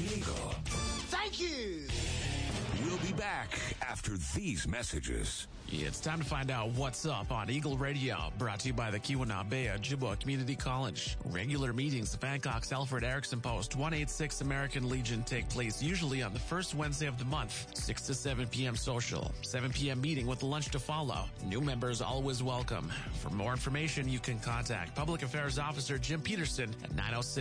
Eagle. Thank you. We'll be back after these messages. It's time to find out what's up on Eagle Radio, brought to you by the Keweenaw Ojibwa Community College. Regular meetings of Hancock's Alfred Erickson Post 186 American Legion take place usually on the first Wednesday of the month, 6 to 7 p.m. social, 7 p.m. meeting with lunch to follow. New members always welcome. For more information, you can contact Public Affairs Officer Jim Peterson at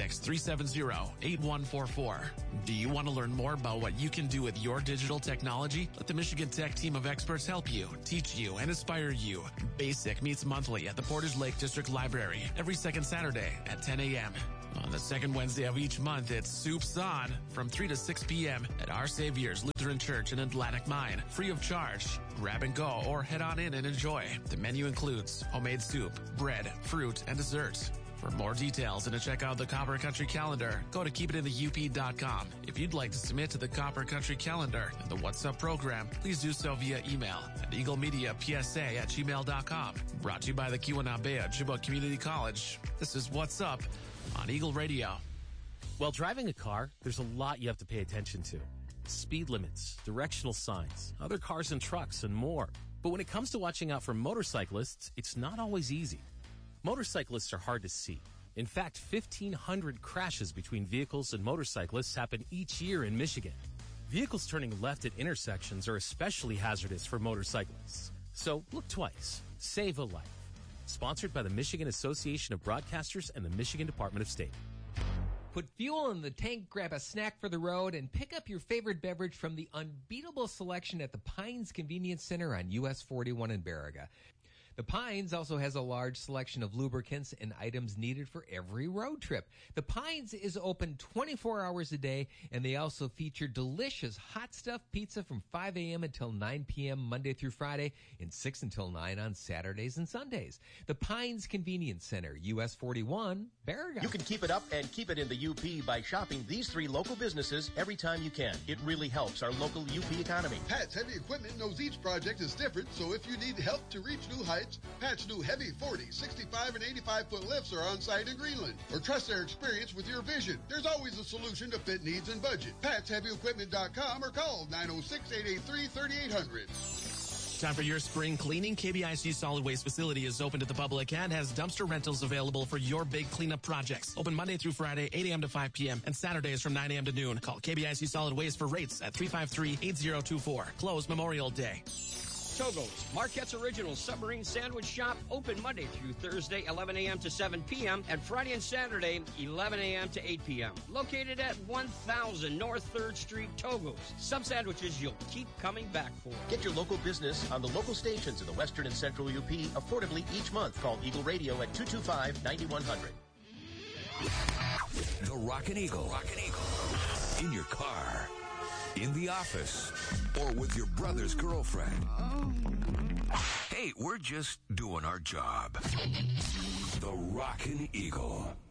906-370-8144. Do you want to learn more about what you can do with your digital technology? Let the Michigan Tech team of experts help you, teach you, and inspire you. BASIC meets monthly at the Portage Lake District Library every second Saturday at 10 a.m. On the second Wednesday of each month, it's Soups On from 3 to 6 p.m. at Our Savior's Lutheran Church in Atlantic Mine, free of charge. Grab and go or head on in and enjoy. The menu includes homemade soup, bread, fruit, and dessert. For more details and to check out the Copper Country Calendar, go to keepitinthe-UP.com. If you'd like to submit to the Copper Country Calendar and the What's Up program, please do so via email at eaglemediapsa@gmail.com. Brought to you by the Keweenaw Ojibwa Community College. This is What's Up on Eagle Radio. While driving a car, there's a lot you have to pay attention to. Speed limits, directional signs, other cars and trucks, and more. But when it comes to watching out for motorcyclists, it's not always easy. Motorcyclists are hard to see. In fact, 1,500 crashes between vehicles and motorcyclists happen each year in Michigan. Vehicles turning left at intersections are especially hazardous for motorcyclists. So look twice. Save a life. Sponsored by the Michigan Association of Broadcasters and the Michigan Department of State. Put fuel in the tank, grab a snack for the road, and pick up your favorite beverage from the unbeatable selection at the Pines Convenience Center on US 41 in Baraga. The Pines also has a large selection of lubricants and items needed for every road trip. The Pines is open 24 hours a day, and they also feature delicious hot stuff pizza from 5 a.m. until 9 p.m. Monday through Friday and 6 until 9 on Saturdays and Sundays. The Pines Convenience Center, US 41, Baraga. You can keep it up and keep it in the UP by shopping these 3 local businesses every time you can. It really helps our local UP economy. Pat's Heavy Equipment knows each project is different, so if you need help to reach new heights, Pat's new heavy 40, 65, and 85-foot lifts are on site in Greenland. Or trust their experience with your vision. There's always a solution to fit needs and budget. Pat'sHeavyEquipment.com or call 906-883-3800. Time for your spring cleaning. KBIC Solid Waste Facility is open to the public and has dumpster rentals available for your big cleanup projects. Open Monday through Friday, 8 a.m. to 5 p.m. and Saturdays from 9 a.m. to noon. Call KBIC Solid Waste for rates at 353-8024. Close Memorial Day. Togo's, Marquette's Original Submarine Sandwich Shop, open Monday through Thursday, 11 a.m. to 7 p.m. and Friday and Saturday, 11 a.m. to 8 p.m. Located at 1000 North 3rd Street, Togo's. Some sandwiches you'll keep coming back for. Get your local business on the local stations in the Western and Central UP affordably each month. Call Eagle Radio at 225-9100. The Rockin' Eagle. Rockin' Eagle. In your car, in the office, or with your brother's girlfriend. Hey, we're just doing our job. The Rockin' Eagle.